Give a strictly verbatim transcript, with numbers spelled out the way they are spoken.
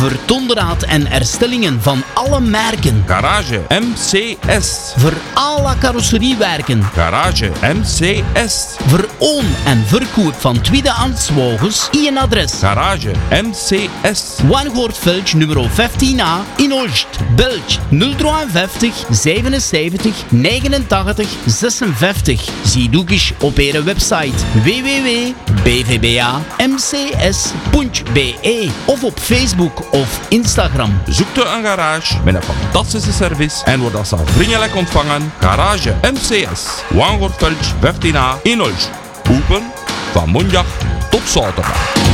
Voor onderhoud en herstellingen van alle merken. Garage M C S. Voor alle carrosseriewerken. Garage M C S. Voor oon- en verkoop van tweedehands wagens. Eén adres. Garage M C S. Wangoortveld nummer vijftien A in Olst. Belg nul vijfenvijftig zevenenzeventig negenentachtig zesenvijftig. Zie ook eens op onze website w w w punt b v b a m c s punt b e of op Facebook of Instagram. Zoekt u een garage met een fantastische service en wordt als vriendelijk ontvangen. Garage M C S. Wangoortveld vijftien A in Olst. Open van maandag tot zaterdag.